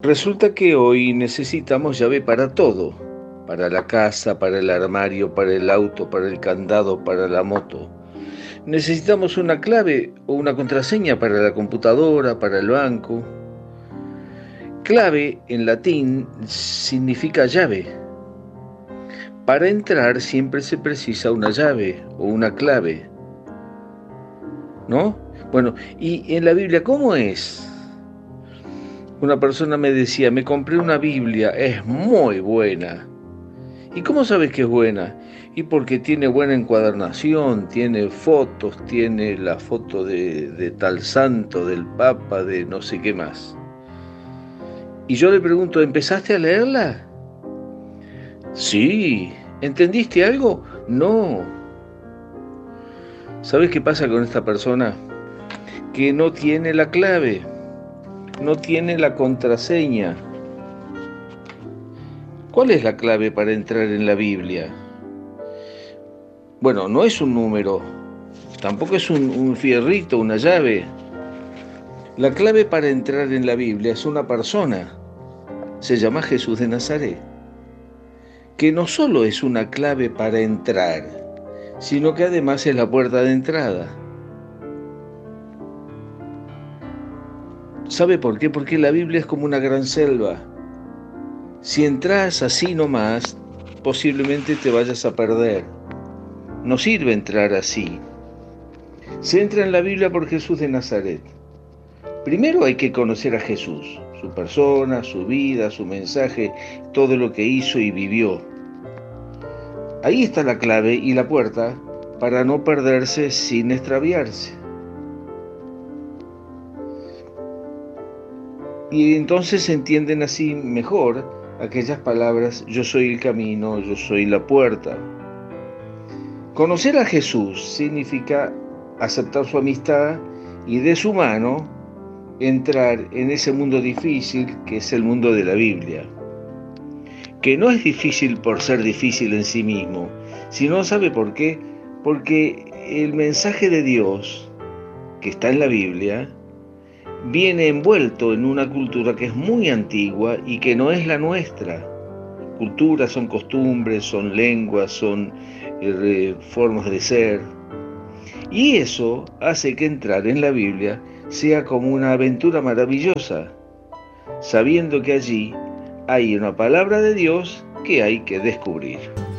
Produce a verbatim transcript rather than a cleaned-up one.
Resulta que hoy necesitamos llave para todo, para la casa, para el armario, para el auto, para el candado, para la moto. Necesitamos una clave o una contraseña para la computadora, para el banco. Clave en latín significa llave. Para entrar siempre se precisa una llave o una clave, ¿no? Bueno, y en la Biblia, ¿cómo es? Una persona me decía, me compré una Biblia, es muy buena. ¿Y cómo sabes que es buena? Y porque tiene buena encuadernación, tiene fotos, tiene la foto de, de tal santo, del papa, de no sé qué más. Y yo le pregunto, ¿empezaste a leerla? Sí. ¿Entendiste algo? No. ¿Sabes qué pasa con esta persona? Que no tiene la clave, no tiene la contraseña. ¿Cuál es la clave para entrar en la Biblia? Bueno, no es un número, tampoco es un, un fierrito, una llave. La clave para entrar en la Biblia es una persona, se llama Jesús de Nazaret, que no solo es una clave para entrar, sino que además es la puerta de entrada. ¿Sabe por qué? Porque la Biblia es como una gran selva. Si entras así nomás, posiblemente te vayas a perder. No sirve entrar así. Se entra en la Biblia por Jesús de Nazaret. Primero hay que conocer a Jesús, su persona, su vida, su mensaje, todo lo que hizo y vivió. Ahí está la clave y la puerta para no perderse sin extraviarse. Y entonces se entienden así mejor aquellas palabras, yo soy el camino, yo soy la puerta. Conocer a Jesús significa aceptar su amistad y de su mano entrar en ese mundo difícil que es el mundo de la Biblia. Que no es difícil por ser difícil en sí mismo, sino ¿sabe por qué? Porque el mensaje de Dios que está en la Biblia viene envuelto en una cultura que es muy antigua y que no es la nuestra. Culturas son costumbres, son lenguas, son eh, formas de ser. Y eso hace que entrar en la Biblia sea como una aventura maravillosa, sabiendo que allí hay una palabra de Dios que hay que descubrir.